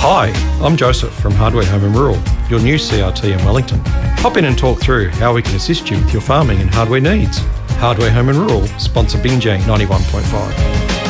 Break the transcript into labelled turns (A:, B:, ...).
A: Hi, I'm Joseph from Hardware Home and Rural, your new CRT in Wellington. Hop in and talk through how we can assist you with your farming and hardware needs. Hardware Home and Rural, sponsor Binjay 91.5.